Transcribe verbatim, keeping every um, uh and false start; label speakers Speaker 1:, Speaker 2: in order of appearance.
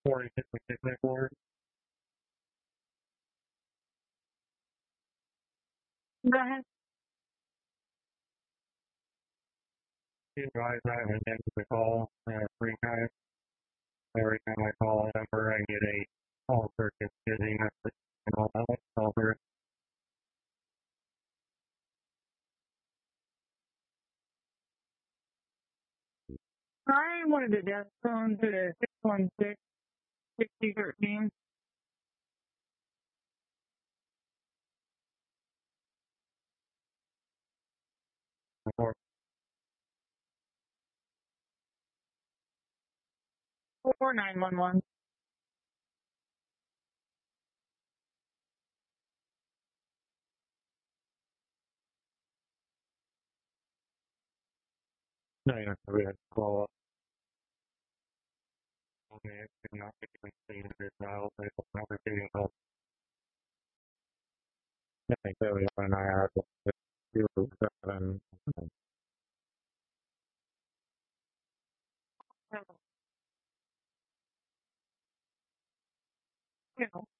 Speaker 1: forty-six point six nine four.
Speaker 2: Go ahead.
Speaker 1: You guys, I haven't answered the call uh, three times. Every time I call a number, I get a call circuit busy message and all that. Call for
Speaker 2: I wanted a desk phone to the six one six, six two one three.
Speaker 1: four.
Speaker 2: four nine one one.
Speaker 1: No, you're not going to call up. Okay, I'm not going to see this dial, but it's not receiving call. I think that we have an I R zero seven.
Speaker 2: You know.